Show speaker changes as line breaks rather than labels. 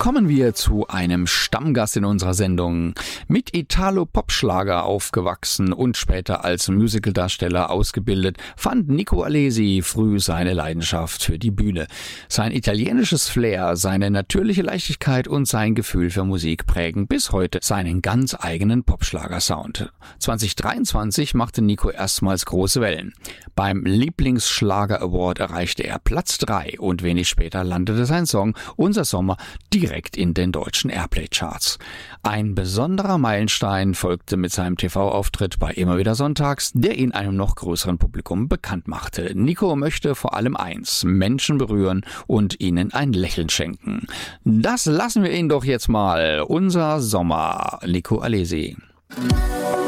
Kommen wir zu einem Stammgast in unserer Sendung. Mit Italo-Pop-Schlager aufgewachsen und später als Musicaldarsteller ausgebildet, fand Nico Alesi früh seine Leidenschaft für die Bühne. Sein italienisches Flair, seine natürliche Leichtigkeit und sein Gefühl für Musik prägen bis heute seinen ganz eigenen Popschlager-Sound. 2023 machte Nico erstmals große Wellen. Beim Lieblingsschlager-Award erreichte er Platz 3 und wenig später landete sein Song Unser Sommer direkt in den deutschen Airplay-Charts. Ein besonderer Meilenstein folgte mit seinem TV-Auftritt bei Immer wieder Sonntags, der ihn einem noch größeren Publikum bekannt machte. Nico möchte vor allem eins: Menschen berühren und ihnen ein Lächeln schenken. Das lassen wir ihn doch jetzt mal. Unser Sommer, Nico Alesi.